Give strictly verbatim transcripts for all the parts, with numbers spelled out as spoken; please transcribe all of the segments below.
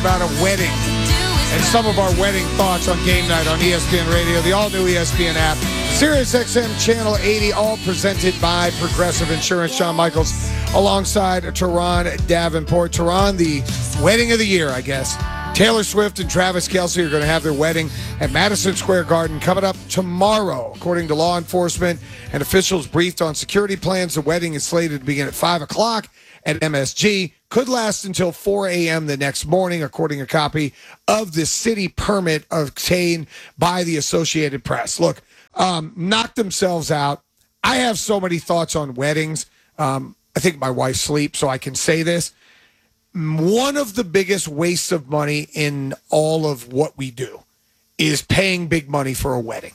about a wedding and some of our wedding thoughts on game night on E S P N Radio, the all-new E S P N app, Sirius X M Channel eighty, all presented by Progressive Insurance. Shawn Michaels alongside Teron Davenport. Teron, the wedding of the year, I guess. Taylor Swift and Travis Kelce are going to have their wedding at Madison Square Garden coming up tomorrow. According to law enforcement and officials briefed on security plans, the wedding is slated to begin at five o'clock at M S G. Could last until four a.m. the next morning, according to a copy of the city permit obtained by the Associated Press. Look, um, knocked themselves out. I have so many thoughts on weddings. Um, I think my wife sleeps, so I can say this. One of the biggest wastes of money in all of what we do is paying big money for a wedding.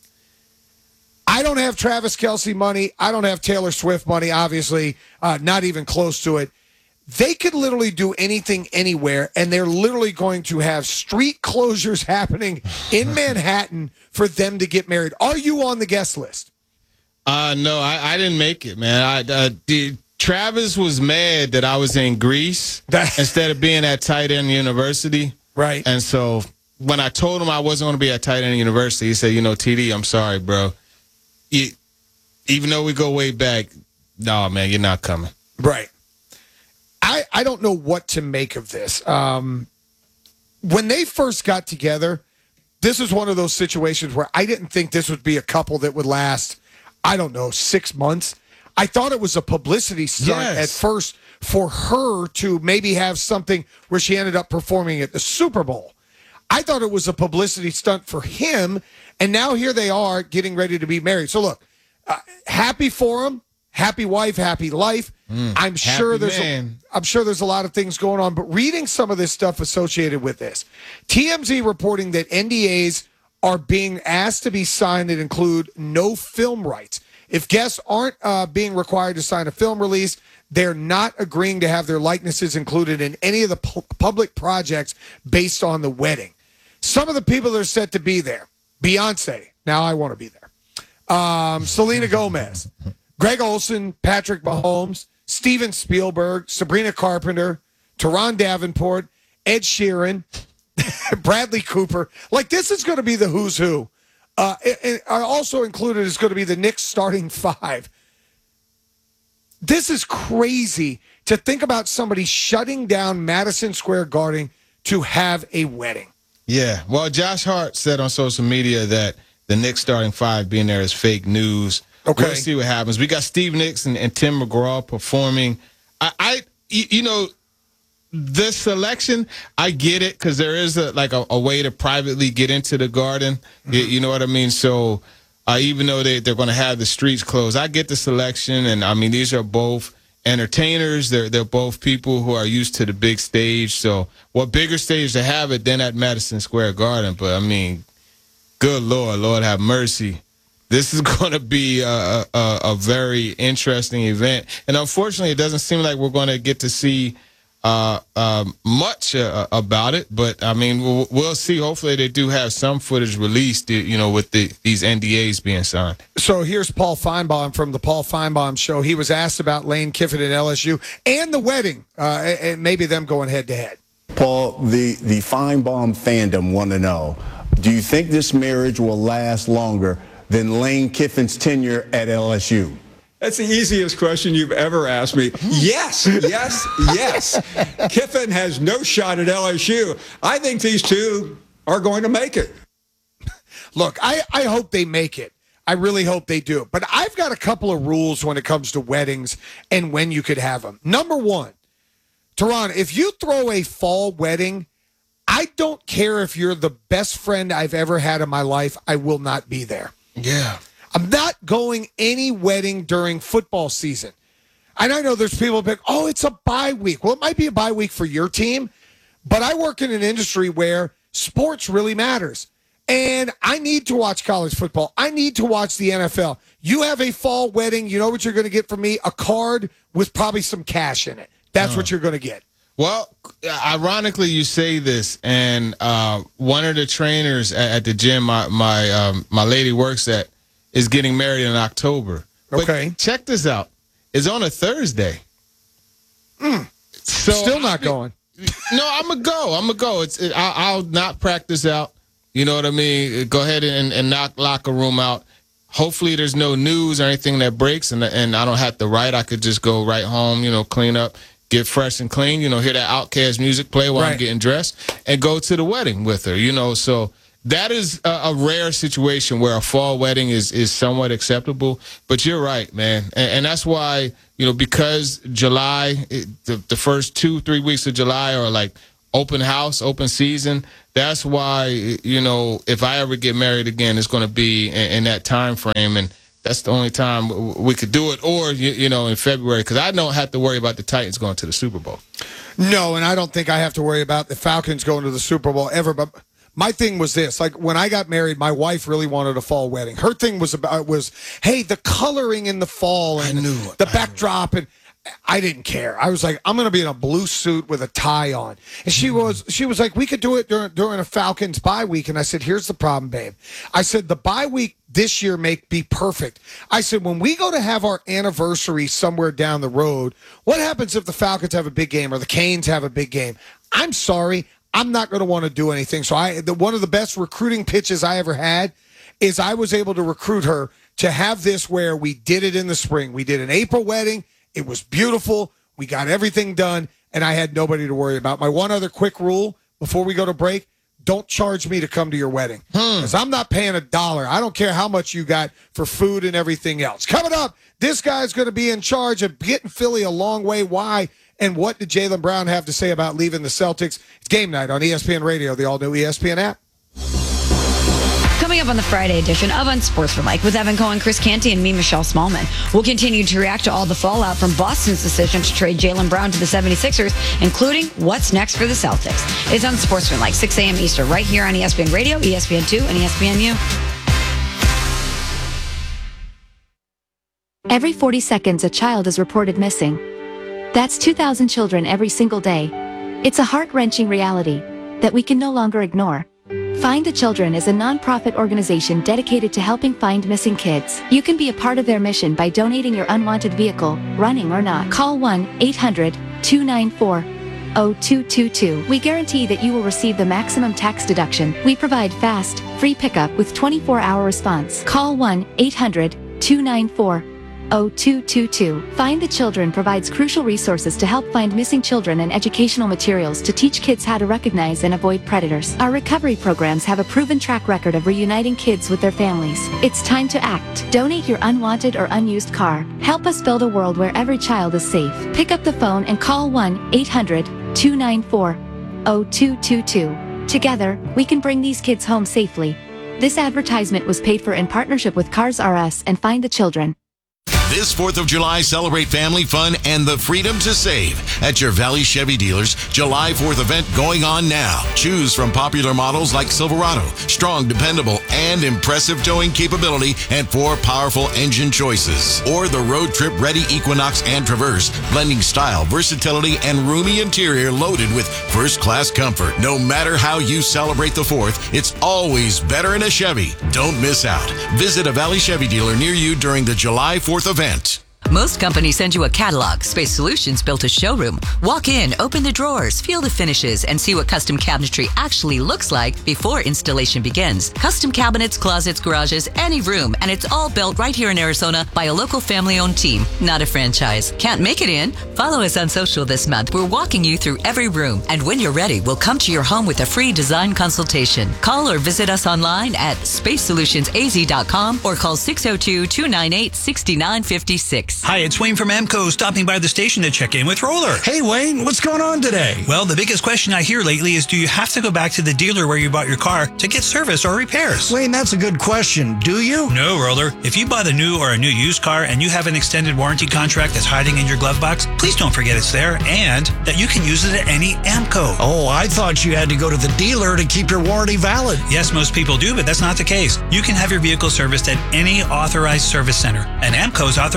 I don't have Travis Kelce money. I don't have Taylor Swift money, obviously, uh, not even close to it. They could literally do anything anywhere, and they're literally going to have street closures happening in Manhattan for them to get married. Are you on the guest list? Uh, no, I, I didn't make it, man. I uh, did. Travis was mad that I was in Greece instead of being at Tight End University. Right. And so when I told him I wasn't going to be at Tight End University, he said, you know, T D, I'm sorry, bro. You, even though we go way back, no, man, you're not coming. Right. I, I don't know what to make of this. Um, when they first got together, this was one of those situations where I didn't think this would be a couple that would last, I don't know, six months. I thought it was a publicity stunt yes. at first for her to maybe have something where she ended up performing at the Super Bowl. I thought it was a publicity stunt for him, and now here they are getting ready to be married. So look, uh, happy for him, happy wife, happy life. Mm, I'm sure there's a, I'm sure there's a lot of things going on, but reading some of this stuff associated with this, T M Z reporting that N D As are being asked to be signed that include no film rights. If guests aren't uh, being required to sign a film release, they're not agreeing to have their likenesses included in any of the pu- public projects based on the wedding. Some of the people that are set to be there, Beyonce, now I want to be there, um, Selena Gomez, Greg Olson, Patrick Mahomes, Steven Spielberg, Sabrina Carpenter, Teron Davenport, Ed Sheeran, Bradley Cooper. Like, this is going to be the who's who. Uh, and also included is going to be the Knicks starting five. This is crazy to think about somebody shutting down Madison Square Garden to have a wedding. Yeah. Well, Josh Hart said on social media that the Knicks starting five being there is fake news. Okay. We'll see what happens. We got Steve Nicks and, and Tim McGraw performing. I, I you know, this selection, I get it because there is a, like a, a way to privately get into the Garden. Mm-hmm. You, you know what I mean? So uh, even though they, they're going to have the streets closed, I get the selection. And, I mean, these are both entertainers. They're, they're both people who are used to the big stage. So what bigger stage to have it than at Madison Square Garden? But, I mean, good Lord, Lord have mercy. This is going to be a, a, a very interesting event. And unfortunately, it doesn't seem like we're going to get to see Uh, uh, much uh, about it, but I mean, we'll, we'll see. Hopefully, they do have some footage released, you know, with the, these N D As being signed. So here's Paul Feinbaum from the Paul Feinbaum Show. He was asked about Lane Kiffin at L S U and the wedding, uh, and maybe them going head to head. Paul, the the Feinbaum fandom want to know: do you think this marriage will last longer than Lane Kiffin's tenure at L S U? That's the easiest question you've ever asked me. Yes, yes, yes. Kiffin has no shot at L S U. I think these two are going to make it. Look, I, I hope they make it. I really hope they do. But I've got a couple of rules when it comes to weddings and when you could have them. Number one, Teron, if you throw a fall wedding, I don't care if you're the best friend I've ever had in my life. I will not be there. Yeah. I'm not going any wedding during football season. And I know there's people that, oh, it's a bye week. Well, it might be a bye week for your team, but I work in an industry where sports really matters. And I need to watch college football. I need to watch the N F L. You have a fall wedding, you know what you're going to get from me? A card with probably some cash in it. That's oh. what you're going to get. Well, ironically, you say this, and uh, one of the trainers at, at the gym my my um, my lady works at, is getting married in October. Okay. But check this out. It's on a Thursday. Mm. So Still not I mean, going. No, I'm gonna go. I'm gonna go. It's it, I, I'll not practice out. You know what I mean? Go ahead and, and knock locker room out. Hopefully, there's no news or anything that breaks, and and I don't have to write. I could just go right home. You know, clean up, get fresh and clean. You know, hear that Outkast music play while right. I'm getting dressed, and go to the wedding with her. You know, so. That is a, a rare situation where a fall wedding is, is somewhat acceptable. But you're right, man. And, and that's why, you know, because July, it, the, the first two, three weeks of July are like open house, open season. That's why, you know, if I ever get married again, it's going to be in, in that time frame. And that's the only time we could do it. Or, you, you know, in February, because I don't have to worry about the Titans going to the Super Bowl. No, and I don't think I have to worry about the Falcons going to the Super Bowl ever. But my thing was this, like when I got married, my wife really wanted a fall wedding. Her thing was about was, hey, the coloring in the fall and I knew the I backdrop. And I didn't care. I was like, I'm going to be in a blue suit with a tie on. And she was she was like, we could do it during, during a Falcons bye week. And I said, here's the problem, babe. I said, the bye week this year may be perfect. I said, when we go to have our anniversary somewhere down the road, what happens if the Falcons have a big game or the Canes have a big game? I'm sorry. I'm not going to want to do anything. So I, the, one of the best recruiting pitches I ever had is I was able to recruit her to have this where we did it in the spring. We did an April wedding. It was beautiful. We got everything done, and I had nobody to worry about. My one other quick rule before we go to break, don't charge me to come to your wedding because hmm. I'm not paying a dollar. I don't care how much you got for food and everything else. Coming up, this guy's going to be in charge of getting Philly a long way. Why? And what did Jaylen Brown have to say about leaving the Celtics? It's game night on E S P N Radio, the all-new E S P N app. Coming up on the Friday edition of Unsportsmanlike with Evan Cohen, Chris Canty, and me, Michelle Smallman. We'll continue to react to all the fallout from Boston's decision to trade Jaylen Brown to the seventy-sixers, including what's next for the Celtics. It's Unsportsmanlike, six a.m. Eastern, right here on E S P N Radio, E S P N two, and E S P N U. Every forty seconds, a child is reported missing. That's two thousand children every single day. It's a heart-wrenching reality that we can no longer ignore. Find the Children is a non-profit organization dedicated to helping find missing kids. You can be a part of their mission by donating your unwanted vehicle, running or not. Call one eight hundred two nine four oh two two two. We guarantee that you will receive the maximum tax deduction. We provide fast, free pickup with twenty-four hour response. Call one eight hundred two nine four oh two two two. Find the Children provides crucial resources to help find missing children and educational materials to teach kids how to recognize and avoid predators. Our recovery programs have a proven track record of reuniting kids with their families. It's time to act. Donate your unwanted or unused car. Help us build a world where every child is safe. Pick up the phone and call one eight hundred two nine four oh two two two. Together, we can bring these kids home safely. This advertisement was paid for in partnership with Cars R Us and Find the Children. This fourth of July, celebrate family fun and the freedom to save at your Valley Chevy dealers. July fourth event going on now. Choose from popular models like Silverado, strong, dependable, and impressive towing capability, and four powerful engine choices. Or the road trip ready Equinox and Traverse, blending style, versatility, and roomy interior loaded with first-class comfort. No matter how you celebrate the fourth, it's always better in a Chevy. Don't miss out. Visit a Valley Chevy dealer near you during the July fourth event. Most companies send you a catalog. Space Solutions built a showroom. Walk in, open the drawers, feel the finishes, and see what custom cabinetry actually looks like before installation begins. Custom cabinets, closets, garages, any room, and it's all built right here in Arizona by a local family-owned team, not a franchise. Can't make it in? Follow us on social this month. We're walking you through every room, and when you're ready, we'll come to your home with a free design consultation. Call or visit us online at space solutions a z dot com or call six oh two, two nine eight, six nine five six. Hi, it's Wayne from Amco, stopping by the station to check in with Roller. Hey, Wayne, what's going on today? Well, the biggest question I hear lately is, do you have to go back to the dealer where you bought your car to get service or repairs? Wayne, that's a good question. Do you? No, Roller. If you bought a new or a new used car and you have an extended warranty contract that's hiding in your glove box, please don't forget it's there and that you can use it at any Amco. Oh, I thought you had to go to the dealer to keep your warranty valid. Yes, most people do, but that's not the case. You can have your vehicle serviced at any authorized service center, and Amco is authorized by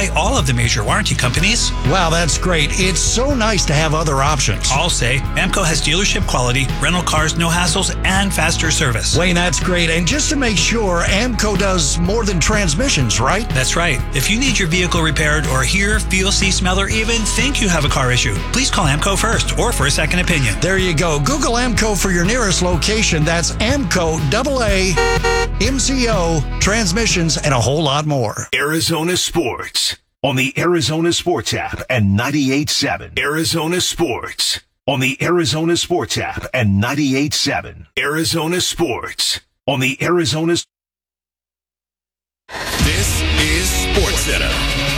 by all of the major warranty companies. Wow, that's great. It's so nice to have other options. I'll say, AAMCO has dealership quality, rental cars, no hassles, and faster service. Wayne, that's great. And just to make sure, AAMCO does more than transmissions, right? That's right. If you need your vehicle repaired or hear, feel, see, smell, or even think you have a car issue, please call AAMCO first or for a second opinion. There you go. Google AAMCO for your nearest location. That's AAMCO, double A, M C O, transmissions, and a whole lot more. Arizona Sports on the Arizona Sports app and ninety-eight point seven. Arizona Sports on the Arizona Sports app and ninety-eight point seven. Arizona Sports on the Arizona. This is SportsCenter.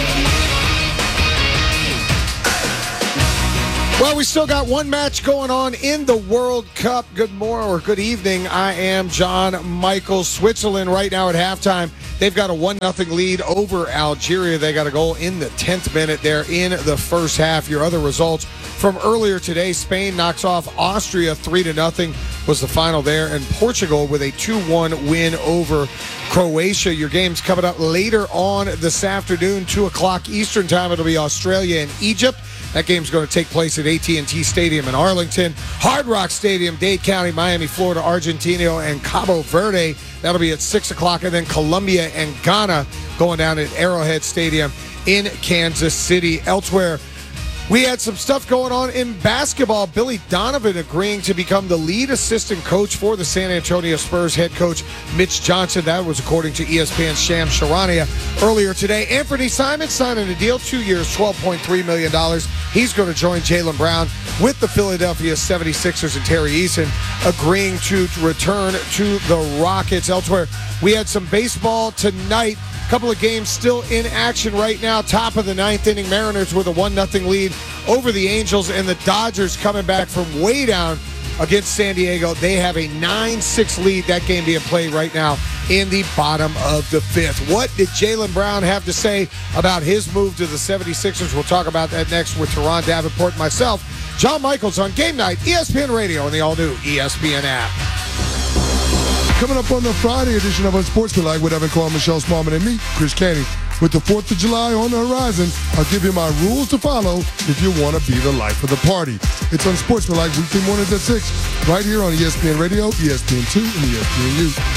Well, we still got one match going on in the World Cup. Good morning or good evening. I am John Michaels. Switzerland right now at halftime. They've got a one nothing lead over Algeria. They got a goal in the tenth minute there in the first half. Your other results from earlier today, Spain knocks off Austria three to nothing was the final there. And Portugal with a two one win over Croatia. Your game's coming up later on this afternoon, two o'clock Eastern time. It'll be Australia and Egypt. That game's going to take place at A T and T Stadium in Arlington. Hard Rock Stadium, Dade County, Miami, Florida, Argentina, and Cabo Verde. That'll be at six o'clock. And then Colombia and Ghana going down at Arrowhead Stadium in Kansas City. Elsewhere, we had some stuff going on in basketball. Billy Donovan agreeing to become the lead assistant coach for the San Antonio Spurs head coach Mitch Johnson. That was according to E S P N's Sham Charania earlier today. Anthony Simons signing a deal, two years, twelve point three million dollars. He's going to join Jaylen Brown with the Philadelphia seventy-sixers and Terry Eason agreeing to return to the Rockets. Elsewhere, we had some baseball tonight. Couple of games still in action right now. Top of the ninth inning, Mariners with a one nothing lead over the Angels, and the Dodgers coming back from way down against San Diego. They have a nine six lead. That game being played right now in the bottom of the fifth. What did Jaylen Brown have to say about his move to the seventy-sixers? We'll talk about that next with Teron Davenport and myself, John Michaels, on Game Night, E S P N Radio, and the all-new E S P N app. Coming up on the Friday edition of Unsportsmanlike with Evan Cole, Michelle Smallman, and me, Chris Canty. With the fourth of July on the horizon, I'll give you my rules to follow if you want to be the life of the party. It's Unsportsmanlike weekday mornings at six, right here on E S P N Radio, E S P N two, and E S P N U.